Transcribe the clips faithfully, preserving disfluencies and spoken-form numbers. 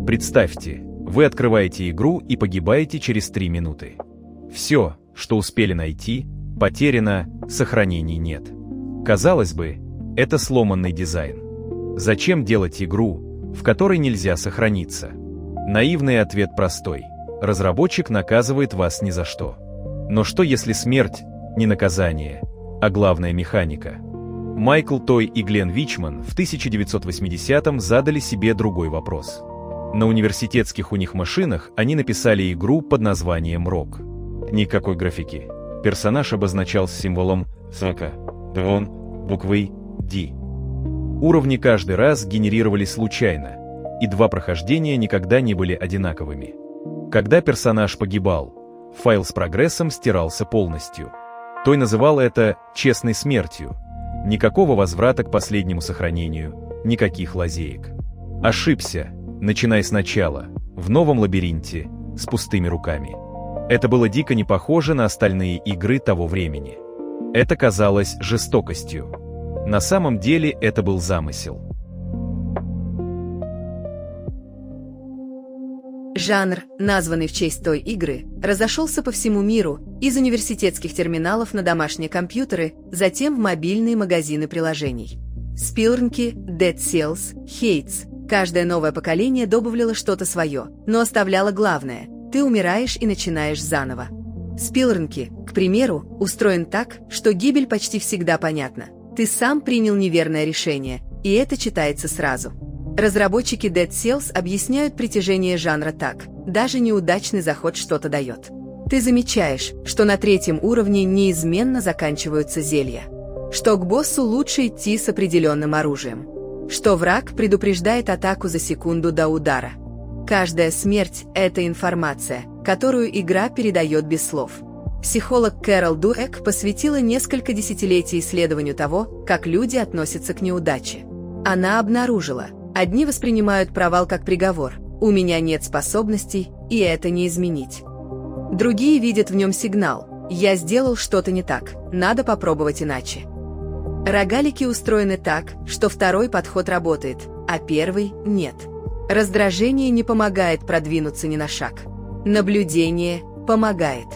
Представьте, вы открываете игру и погибаете через три минуты. Все, что успели найти, потеряно, сохранений нет. Казалось бы, это сломанный дизайн. Зачем делать игру, в которой нельзя сохраниться? Наивный ответ простой. Разработчик наказывает вас ни за что. Но что если смерть не наказание, а главная механика? Майкл Той и Глен Вичман в тысяча девятьсот восьмидесятом задали себе другой вопрос. На университетских у них машинах они написали игру под названием «Рок». Никакой графики. Персонаж обозначался символом «Зака», «Дрон», буквой «Ди». Уровни каждый раз генерировались случайно, и два прохождения никогда не были одинаковыми. Когда персонаж погибал, файл с прогрессом стирался полностью. Той называл это «честной смертью». Никакого возврата к последнему сохранению, никаких лазеек. Ошибся, начинай сначала, в новом лабиринте, с пустыми руками. Это было дико не похоже на остальные игры того времени. Это казалось жестокостью. На самом деле это был замысел. Жанр, названный в честь той игры, разошелся по всему миру, из университетских терминалов на домашние компьютеры, затем в мобильные магазины приложений. Спилрнки, Dead Cells, Hades. Каждое новое поколение добавляло что-то свое, но оставляло главное – ты умираешь и начинаешь заново. Спилрнки, к примеру, устроен так, что гибель почти всегда понятна. Ты сам принял неверное решение, и это читается сразу. Разработчики Dead Cells объясняют притяжение жанра так: даже неудачный заход что-то дает. Ты замечаешь, что на третьем уровне неизменно заканчиваются зелья, что к боссу лучше идти с определенным оружием, что враг предупреждает атаку за секунду до удара. Каждая смерть – это информация, которую игра передает без слов. Психолог Кэрол Дуэк посвятила несколько десятилетий исследованию того, как люди относятся к неудаче. Она обнаружила: одни воспринимают провал как приговор, у меня нет способностей, и это не изменить. Другие видят в нем сигнал: я сделал что-то не так, надо попробовать иначе. Рогалики устроены так, что второй подход работает, а первый – нет. Раздражение не помогает продвинуться ни на шаг. Наблюдение помогает.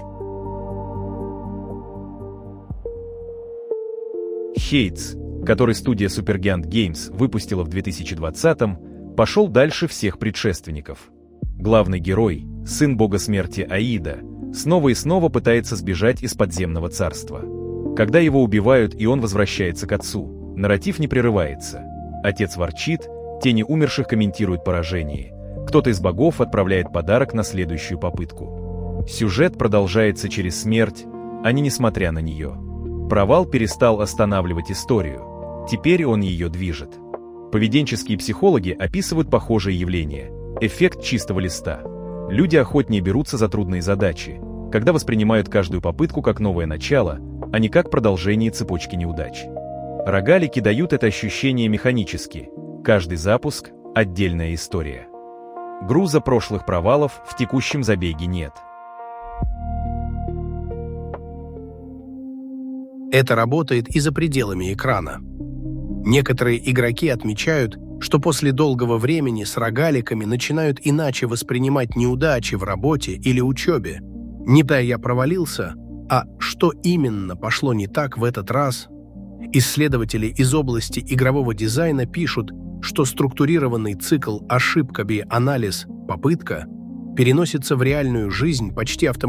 Hades, который студия Supergiant Games выпустила в две тысячи двадцатом, пошел дальше всех предшественников. Главный герой, сын бога смерти Аида, снова и снова пытается сбежать из подземного царства. Когда его убивают и он возвращается к отцу, нарратив не прерывается. Отец ворчит, тени умерших комментируют поражение. Кто-то из богов отправляет подарок на следующую попытку. Сюжет продолжается через смерть, а не несмотря на нее. Провал перестал останавливать историю. Теперь он ее движет. Поведенческие психологи описывают похожее явление – эффект чистого листа. Люди охотнее берутся за трудные задачи, когда воспринимают каждую попытку как новое начало, а не как продолжение цепочки неудач. Рогалики дают это ощущение механически. Каждый запуск – отдельная история. Груза прошлых провалов в текущем забеге нет. Это работает и за пределами экрана. Некоторые игроки отмечают, что после долгого времени с рогаликами начинают иначе воспринимать неудачи в работе или учебе. Не да я провалился, а что именно пошло не так в этот раз. Исследователи из области игрового дизайна пишут, что структурированный цикл ошибка-би-анализ-попытка переносится в реальную жизнь почти автоматически.